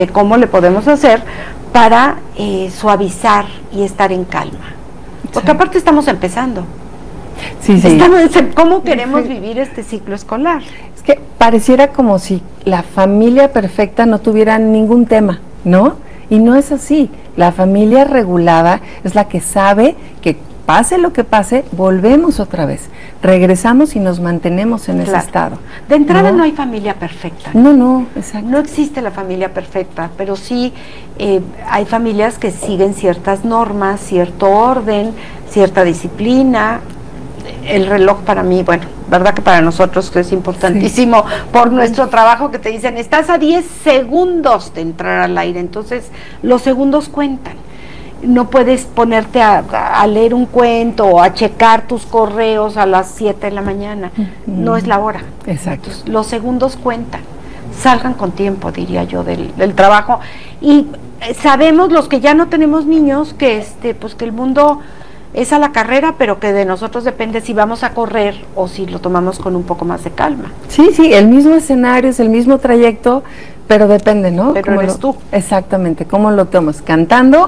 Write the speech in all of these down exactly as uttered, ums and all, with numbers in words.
de cómo le podemos hacer para eh, suavizar y estar en calma. Porque sí. aparte estamos empezando. Sí, sí. Estamos, ¿Cómo queremos sí. vivir este ciclo escolar? Es que pareciera como si la familia perfecta no tuviera ningún tema, ¿no? Y no es así. La familia regulada es la que sabe que pase lo que pase, volvemos otra vez. Regresamos y nos mantenemos en claro. ese estado. De entrada ¿no? no hay familia perfecta. No, no, exacto. No existe la familia perfecta, pero sí eh, hay familias que siguen ciertas normas, cierto orden, cierta disciplina. El reloj para mí, bueno, verdad que para nosotros es importantísimo sí. por nuestro trabajo, que te dicen, estás a diez segundos de entrar al aire, entonces los segundos cuentan. No puedes ponerte a, a leer un cuento o a checar tus correos a las siete de la mañana, mm. no es la hora. Exacto. Entonces, los segundos cuentan, salgan con tiempo, diría yo, del, del trabajo. Y sabemos los que ya no tenemos niños que este, pues que el mundo es a la carrera, pero que de nosotros depende si vamos a correr o si lo tomamos con un poco más de calma. Sí, sí, el mismo escenario, es el mismo trayecto, pero depende, ¿no? Pero eres lo, tú. Exactamente, ¿cómo lo tomas? ¿Cantando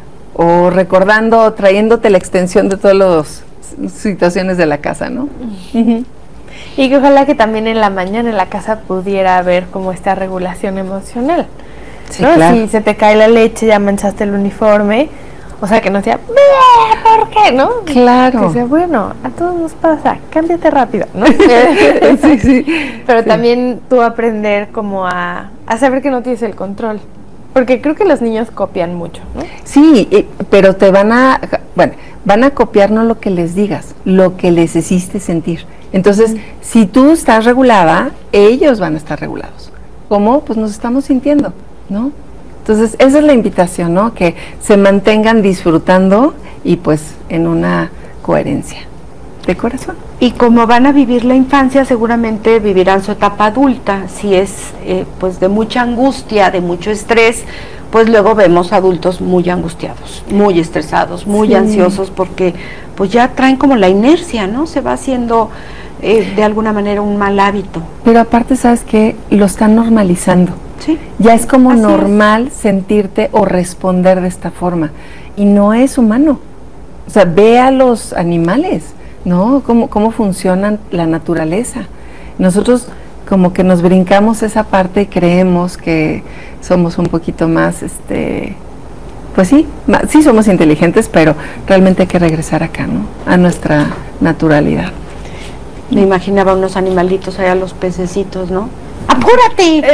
o recordando, trayéndote la extensión de todas las situaciones de la casa, ¿no? Uh-huh. Y que ojalá que también en la mañana en la casa pudiera haber como esta regulación emocional, sí, ¿no? claro. Si se te cae la leche, ya manchaste el uniforme, o sea, que no sea, ¿por qué, no? Claro. Que sea, bueno, a todos nos pasa, cámbiate rápido, ¿no? sí, sí. Pero sí. también tú aprender como a, a saber que no tienes el control. Porque creo que los niños copian mucho, ¿no? Sí, eh, pero te van a, bueno, van a copiar no lo que les digas, lo que les hiciste sentir. Entonces, mm. si tú estás regulada, ellos van a estar regulados. ¿Cómo? Pues nos estamos sintiendo, ¿no? Entonces, esa es la invitación, ¿no? Que se mantengan disfrutando y pues en una coherencia de corazón. Y como van a vivir la infancia, seguramente vivirán su etapa adulta. Si es eh, pues de mucha angustia, de mucho estrés, pues luego vemos adultos muy angustiados, muy estresados, muy sí. ansiosos, porque pues ya traen como la inercia, ¿no? Se va haciendo eh, de alguna manera un mal hábito. Pero aparte, ¿sabes qué? Lo están normalizando. Sí. Ya es como Así normal es. sentirte o responder de esta forma. Y no es humano. O sea, ve a los animales, ¿no? Cómo, cómo funcionan la naturaleza. Nosotros como que nos brincamos esa parte y creemos que somos un poquito más, este, pues sí, más, sí somos inteligentes, pero realmente hay que regresar acá, ¿no? A nuestra naturalidad. Me imaginaba unos animalitos allá, los pececitos, ¿no? ¡Apúrate!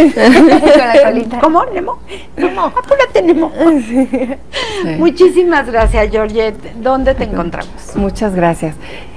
¿Cómo, Nemo? Nemo, apúrate, Nemo. Sí. Sí. Muchísimas gracias, Georgette. ¿Dónde te encontramos? Muchas gracias.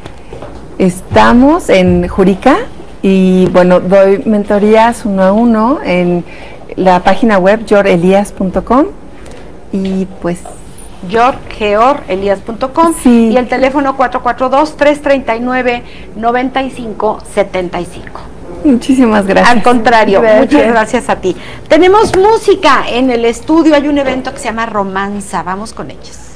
Estamos en Jurica y, bueno, doy mentorías uno a uno en la página web yor elias punto com y pues yor elias punto com sí. y el teléfono cuatro cuatro dos, tres tres nueve, nueve cinco siete cinco. Muchísimas gracias. Al contrario, gracias. Muchas gracias a ti. Tenemos música en el estudio, hay un evento que se llama Romanza, vamos con ellos.